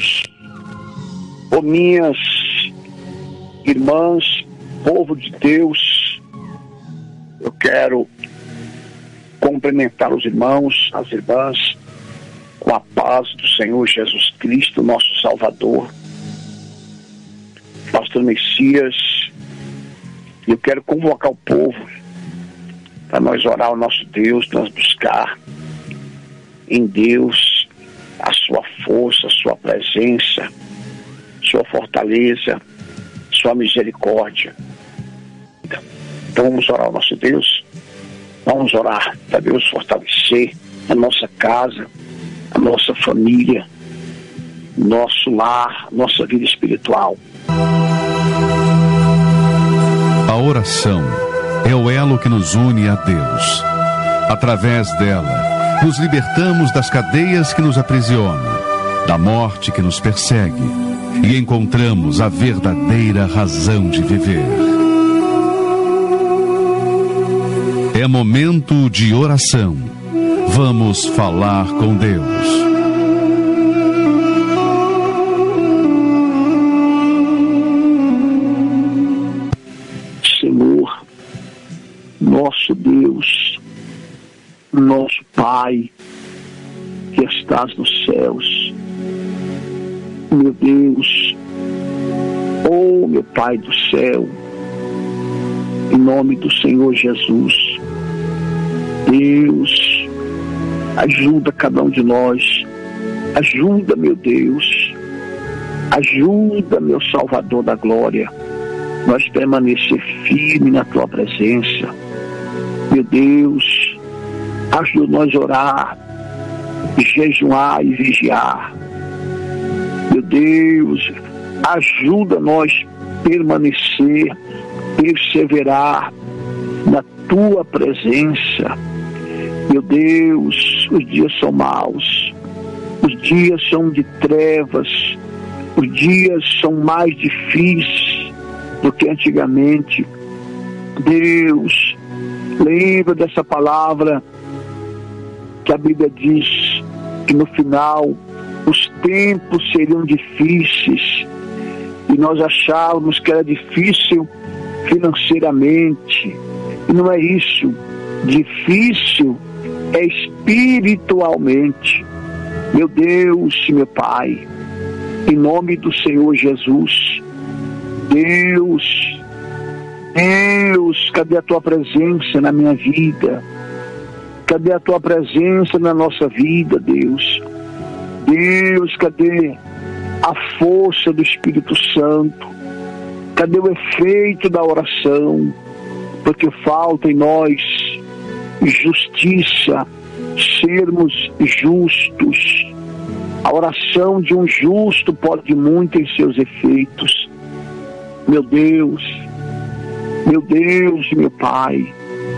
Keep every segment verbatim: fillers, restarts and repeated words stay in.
irmãos, ô minhas irmãs, povo de Deus, eu quero cumprimentar os irmãos, as irmãs, com a paz do Senhor Jesus Cristo, nosso Salvador, Pastor Messias. Eu quero convocar o povo para nós orar ao nosso Deus, nós buscar em Deus a sua força, a sua presença, sua fortaleza, sua misericórdia. Então, então vamos orar ao nosso Deus, vamos orar para Deus fortalecer a nossa casa, a nossa família, nosso lar, nossa vida espiritual. A oração é o elo que nos une a Deus. Através dela, nos libertamos das cadeias que nos aprisionam, da morte que nos persegue, e encontramos a verdadeira razão de viver. É momento de oração. Vamos falar com Deus. Senhor, nosso Deus, nosso Pai, que estás nos céus, meu Deus, oh meu Pai do céu, em nome do Senhor Jesus, Deus, ajuda cada um de nós, ajuda, meu Deus, ajuda, meu Salvador da glória, nós permanecer firme na tua presença, meu Deus, ajuda nós a orar, jejuar e vigiar, meu Deus, ajuda nós permanecer, perseverar na tua presença. Meu Deus, os dias são maus, os dias são de trevas, os dias são mais difíceis do que antigamente. Deus, lembra dessa palavra que a Bíblia diz que no final os tempos seriam difíceis e nós achávamos que era difícil financeiramente, e não é isso. Difícil é espiritualmente. Meu Deus, meu Pai, em nome do Senhor Jesus, Deus, Deus, cadê a tua presença na minha vida? Cadê a tua presença na nossa vida, Deus? Deus, cadê a força do Espírito Santo? Cadê o efeito da oração? Porque falta em nós justiça, sermos justos. A oração de um justo pode muito em seus efeitos. Meu Deus, meu Deus, meu Pai,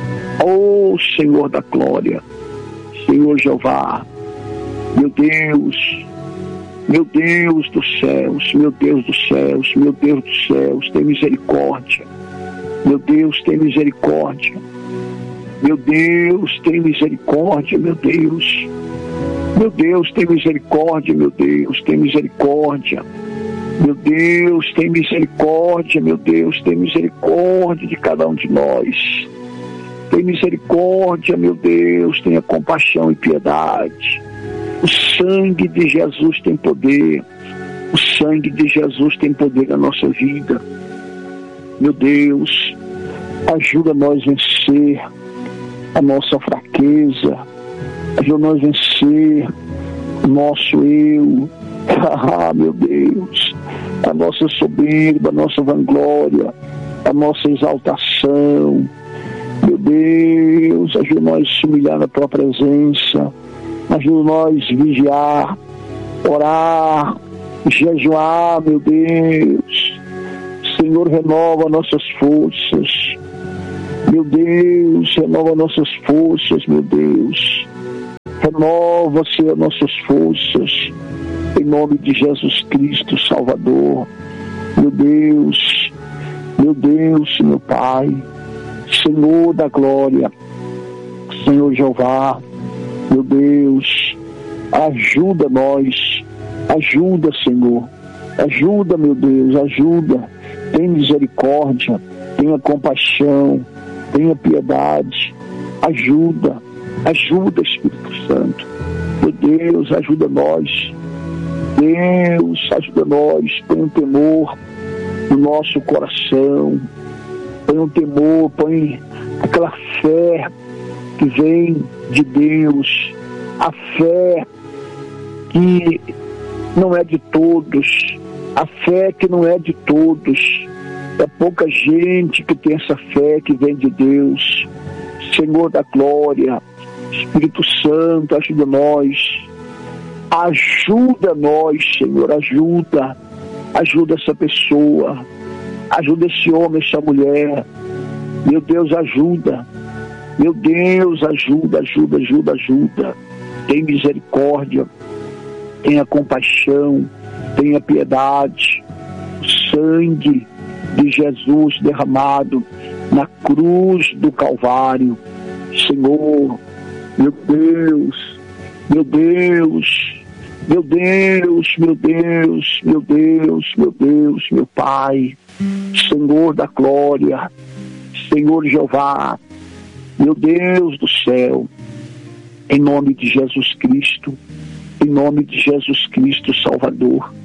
ó Senhor da glória, Senhor Jeová, meu Deus, meu Deus dos céus, meu Deus dos céus, meu Deus dos céus, tem misericórdia. Meu Deus, tem misericórdia. Meu Deus, tem misericórdia, meu Deus. Meu Deus, tem misericórdia, meu Deus, tem misericórdia. Meu Deus, tem misericórdia, meu Deus, tem misericórdia de cada um de nós. Tem misericórdia, meu Deus, tenha compaixão e piedade. O sangue de Jesus tem poder. O sangue de Jesus tem poder na nossa vida. Meu Deus, ajuda nós a vencer a nossa fraqueza, ajuda nós a vencer o nosso eu, ah, meu Deus, a nossa soberba, a nossa vanglória, a nossa exaltação. Meu Deus, ajuda nós a se humilhar na tua presença, ajuda nós a vigiar, orar, jejuar, meu Deus. Senhor, renova nossas forças. Meu Deus, renova nossas forças, meu Deus. Renova, Senhor, nossas forças. Em nome de Jesus Cristo, Salvador. Meu Deus, meu Deus, meu Pai. Senhor da glória. Senhor Jeová. Meu Deus, ajuda nós Ajuda, Senhor. Ajuda, meu Deus, ajuda. Tem misericórdia, tenha compaixão, tenha piedade. Ajuda, ajuda, Espírito Santo. Meu Deus, ajuda nós. Deus, ajuda nós. Põe um temor no nosso coração. Põe um temor, põe aquela fé que vem de Deus. A fé que não é de todos. A fé que não é de todos. É pouca gente que tem essa fé que vem de Deus. Senhor da glória, Espírito Santo, ajuda nós. Ajuda nós, Senhor, ajuda. Ajuda essa pessoa. Ajuda esse homem, essa mulher. Meu Deus, ajuda. Meu Deus, ajuda, ajuda, ajuda, ajuda. Tem misericórdia. Tenha compaixão. Tenha piedade. O sangue de Jesus derramado na cruz do Calvário. Senhor, meu Deus, meu Deus, meu Deus, meu Deus, meu Deus, meu Deus, meu Pai, Senhor da glória, Senhor Jeová, meu Deus do céu, em nome de Jesus Cristo, em nome de Jesus Cristo Salvador,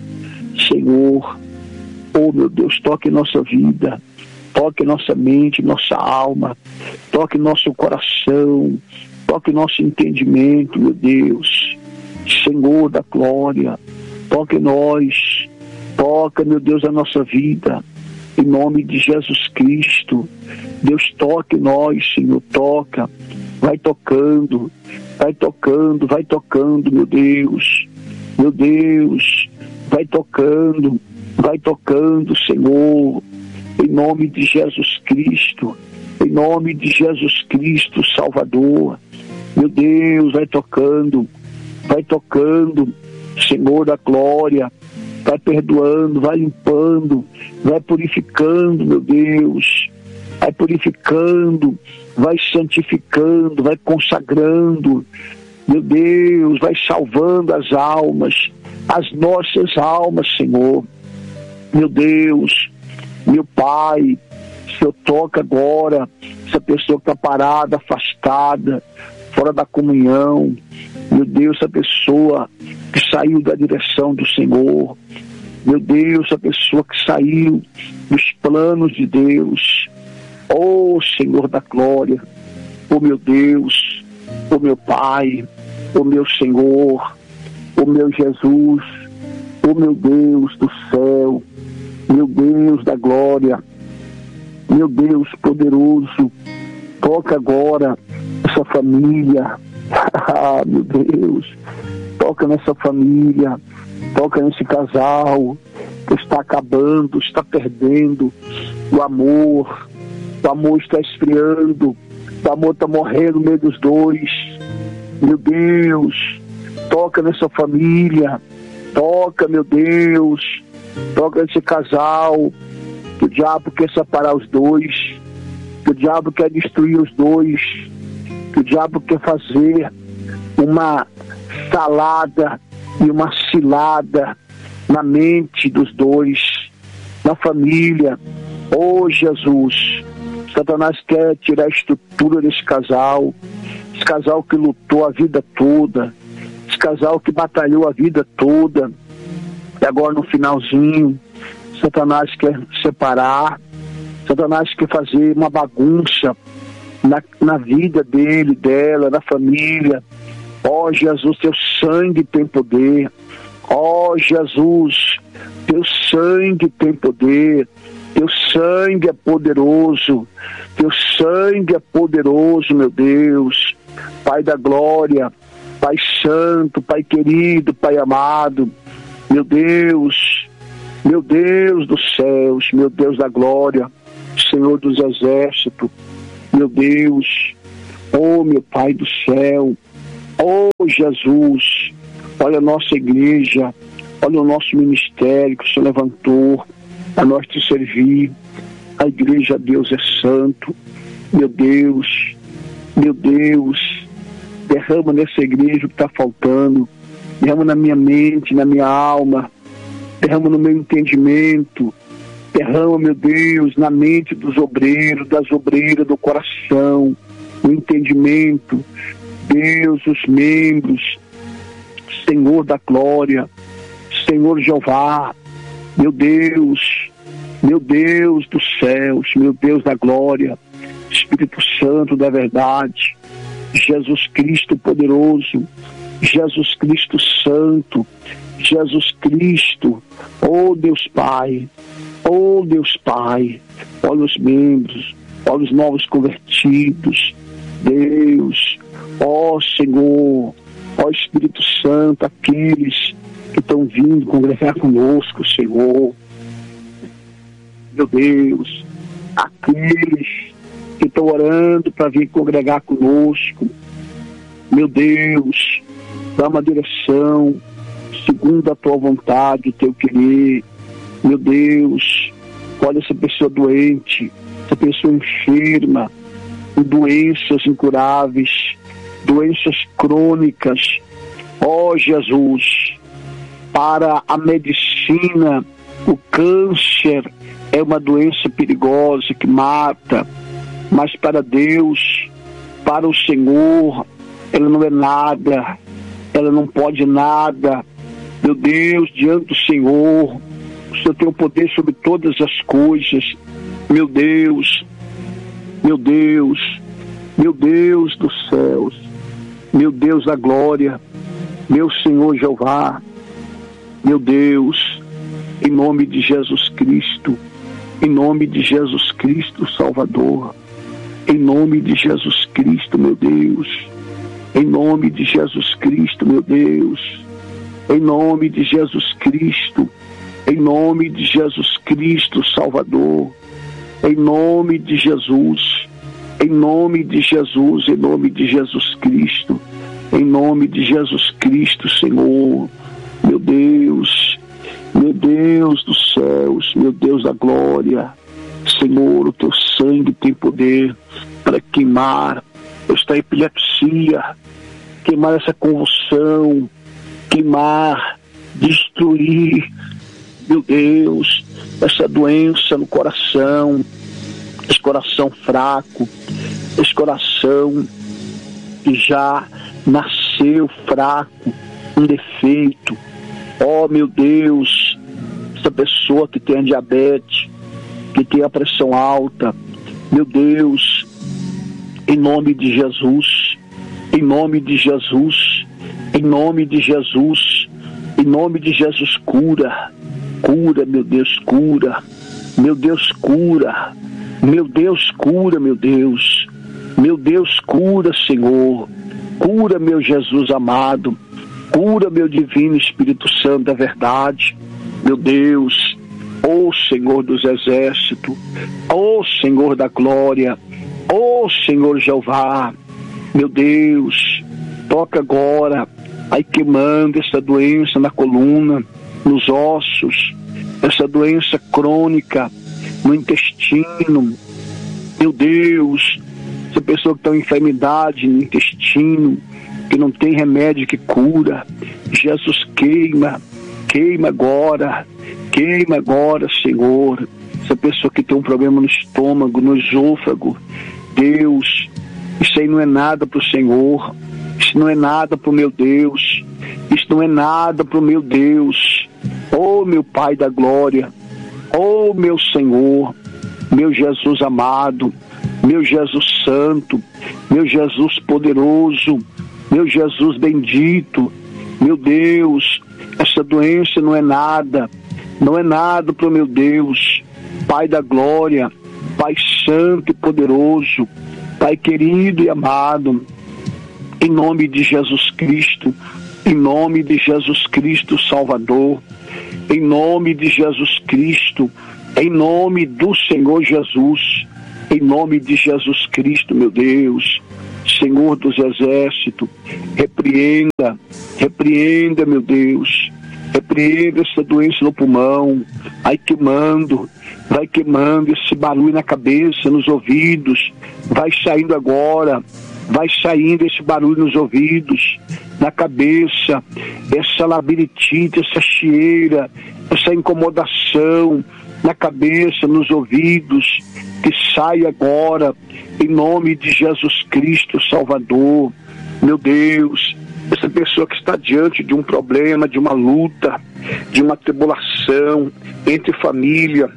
Senhor, oh meu Deus, toque nossa vida, toque nossa mente, nossa alma, toque nosso coração, toque nosso entendimento, meu Deus, Senhor da glória, toque nós, toca, meu Deus, a nossa vida, em nome de Jesus Cristo. Deus, toque nós, Senhor, toca, vai tocando, vai tocando, vai tocando, meu Deus, meu Deus, vai tocando, vai tocando, Senhor, em nome de Jesus Cristo, em nome de Jesus Cristo, Salvador, meu Deus, vai tocando, vai tocando, Senhor da glória, vai perdoando, vai limpando, vai purificando, meu Deus, vai purificando, vai santificando, vai consagrando, meu Deus, vai salvando as almas, as nossas almas, Senhor, meu Deus, meu Pai, Senhor, toca agora essa pessoa que está parada, afastada, fora da comunhão, meu Deus, essa pessoa que saiu da direção do Senhor, meu Deus, essa pessoa que saiu dos planos de Deus, oh Senhor da glória, oh meu Deus, oh meu Pai, oh meu Senhor, oh meu Jesus, oh meu Deus do céu, meu Deus da glória, meu Deus poderoso, toca agora essa família, ah, meu Deus, toca nessa família, toca nesse casal que está acabando, está perdendo o amor, o amor está esfriando, o amor está morrendo no meio dos dois, meu Deus, toca nessa família, toca, meu Deus, toca nesse casal, que o diabo quer separar os dois, que o diabo quer destruir os dois, que o diabo quer fazer uma salada e uma cilada na mente dos dois, na família. Oh Jesus, Satanás quer tirar a estrutura desse casal, esse casal que lutou a vida toda, esse casal que batalhou a vida toda, e agora no finalzinho Satanás quer separar, Satanás quer fazer uma bagunça na, na vida dele, dela, na família. Ó Jesus, teu sangue tem poder. Ó Jesus, teu sangue tem poder. Teu sangue é poderoso. Teu sangue é poderoso, meu Deus. Pai da glória, Pai santo, Pai querido, Pai amado. Meu Deus, meu Deus dos céus, meu Deus da glória, Senhor dos exércitos, meu Deus, oh meu Pai do céu, oh Jesus, olha a nossa igreja, olha o nosso ministério que o Senhor levantou a nós te servir. A igreja, Deus, é santo, meu Deus, meu Deus, derrama nessa igreja o que está faltando, derrama na minha mente, na minha alma, derrama no meu entendimento, derrama, meu Deus, na mente dos obreiros, das obreiras, do coração, o entendimento, Deus, os membros, Senhor da glória, Senhor Jeová, meu Deus, meu Deus dos céus, meu Deus da glória, Espírito Santo da verdade, Jesus Cristo poderoso, Jesus Cristo Santo, Jesus Cristo, oh Deus Pai, oh Deus Pai, olha os membros, olha os novos convertidos, Deus, ó Senhor, ó Espírito Santo, aqueles que estão vindo congregar conosco, Senhor, meu Deus, aqueles que estão orando para vir congregar conosco, meu Deus, dá uma direção segundo a tua vontade, o teu querer, meu Deus, olha essa pessoa doente, essa pessoa enferma, com doenças incuráveis, doenças crônicas, ó Jesus, para a medicina, o câncer é uma doença perigosa que mata, mas para Deus, para o Senhor, ela não é nada, ela não pode nada. Meu Deus, diante do Senhor, o Senhor tem o poder sobre todas as coisas. Meu Deus, meu Deus, meu Deus dos céus, meu Deus da glória, meu Senhor Jeová, meu Deus, em nome de Jesus Cristo, em nome de Jesus Cristo Salvador, em nome de Jesus Cristo, meu Deus, em nome de Jesus Cristo, meu Deus, em nome de Jesus Cristo, em nome de Jesus Cristo Salvador, em nome de Jesus, em nome de Jesus, em nome de Jesus Cristo, em nome de Jesus Cristo, Senhor, meu Deus, meu Deus dos céus, meu Deus da glória, Senhor, o teu sangue tem poder para queimar esta epilepsia, queimar essa convulsão, queimar, destruir, meu Deus, essa doença no coração, esse coração fraco, esse coração que já nasceu fraco, um defeito. Oh, meu Deus, essa pessoa que tem a diabetes, que tem a pressão alta, meu Deus, em nome de Jesus, em nome de Jesus, em nome de Jesus, em nome de Jesus, cura, cura, meu Deus, cura, meu Deus, cura, meu Deus, cura, meu Deus, meu Deus, cura, Senhor, cura, meu Jesus amado, cura, meu divino Espírito Santo da verdade, meu Deus, ó Senhor dos exércitos, ó Senhor da glória, ó Senhor Jeová, meu Deus, toca agora, aí queimando essa doença na coluna, nos ossos, essa doença crônica no intestino, meu Deus, essa pessoa que tem uma enfermidade no intestino, que não tem remédio que cura, Jesus queima, queima agora, queima agora, Senhor, essa pessoa que tem um problema no estômago, no esôfago, Deus, isso aí não é nada para o Senhor, isso não é nada para o meu Deus, isso não é nada para o meu Deus, oh meu Pai da glória, oh meu Senhor, meu Jesus amado, meu Jesus santo, meu Jesus poderoso, meu Jesus bendito, meu Deus, essa doença não é nada, não é nada para o meu Deus, Pai da glória, Pai santo e poderoso, Pai querido e amado, em nome de Jesus Cristo, em nome de Jesus Cristo Salvador, em nome de Jesus Cristo, em nome do Senhor Jesus, em nome de Jesus Cristo, meu Deus, Senhor dos exércitos, repreenda, repreenda, meu Deus, repreenda essa doença no pulmão, vai queimando, vai queimando esse barulho na cabeça, nos ouvidos, vai saindo agora, vai saindo esse barulho nos ouvidos, na cabeça, essa labirintite, essa chieira, essa incomodação na cabeça, nos ouvidos, que sai agora, em nome de Jesus Cristo Salvador. Meu Deus, essa pessoa que está diante de um problema, de uma luta, de uma tribulação entre família,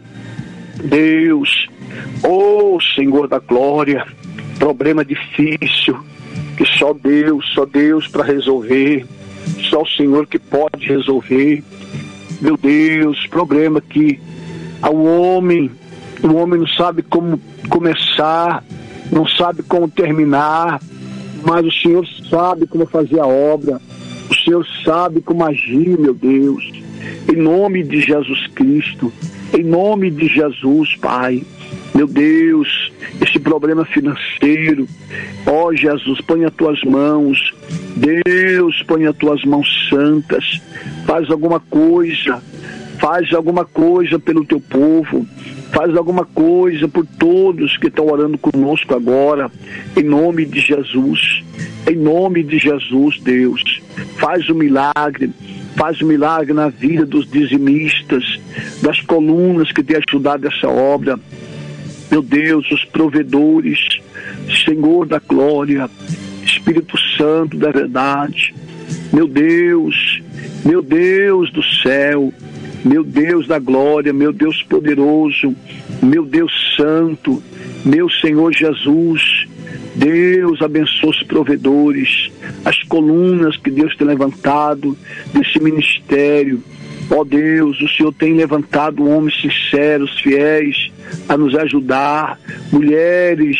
Deus, oh Senhor da glória, problema difícil, que só Deus, só Deus para resolver, só o Senhor que pode resolver. Meu Deus, problema que ao homem, o homem não sabe como começar, não sabe como terminar, mas o Senhor sabe como fazer a obra, o Senhor sabe como agir, meu Deus, em nome de Jesus Cristo, em nome de Jesus, Pai. Meu Deus, esse problema financeiro, ó Jesus, põe as tuas mãos, Deus, põe as tuas mãos santas, faz alguma coisa, faz alguma coisa pelo teu povo, faz alguma coisa por todos que estão orando conosco agora, em nome de Jesus, em nome de Jesus, Deus, faz o milagre, faz o milagre na vida dos dizimistas, das colunas que têm ajudado essa obra. Meu Deus, os provedores, Senhor da glória, Espírito Santo da verdade, meu Deus, meu Deus do céu, meu Deus da glória, meu Deus poderoso, meu Deus santo, meu Senhor Jesus, Deus abençoa os provedores, as colunas que Deus tem levantado desse ministério. Ó Deus, o Senhor tem levantado homens sinceros, fiéis, a nos ajudar, mulheres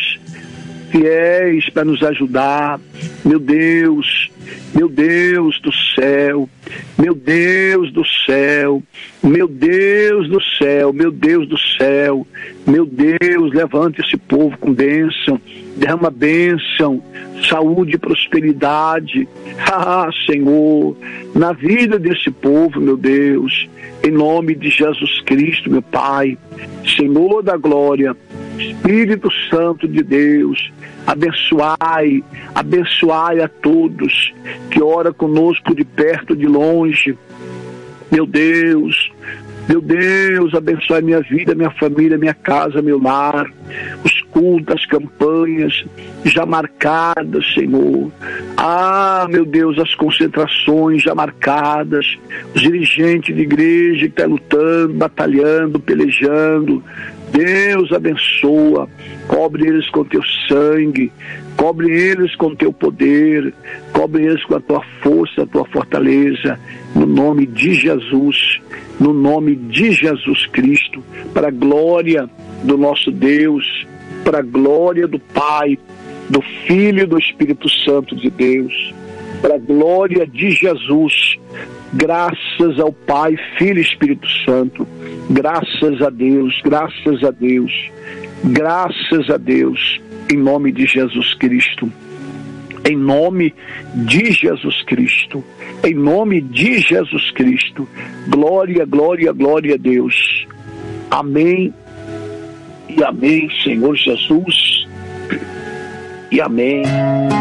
fiéis para nos ajudar. Meu Deus, meu Deus do céu, meu Deus do céu, meu Deus do céu, meu Deus do céu, meu Deus, levante esse povo com bênção, derrama bênção, saúde e prosperidade, ah, Senhor, na vida desse povo, meu Deus, em nome de Jesus Cristo, meu Pai, Senhor da glória, Espírito Santo de Deus, abençoai, abençoai a todos que ora conosco de perto, de longe, meu Deus, meu Deus, abençoe minha vida, minha família, minha casa, meu lar, os cultos, as campanhas já marcadas, Senhor. Ah, meu Deus, as concentrações já marcadas, os dirigentes de igreja que estão lutando, batalhando, pelejando. Deus abençoa, cobre eles com teu sangue, cobre eles com teu poder, cobre eles com a tua força, a tua fortaleza, no nome de Jesus, no nome de Jesus Cristo, para a glória do nosso Deus, para a glória do Pai, do Filho e do Espírito Santo de Deus, para a glória de Jesus, graças ao Pai, Filho e Espírito Santo, graças a Deus, graças a Deus, graças a Deus, em nome de Jesus Cristo, em nome de Jesus Cristo, em nome de Jesus Cristo, glória, glória, glória a Deus, amém, e amém, Senhor Jesus, e amém.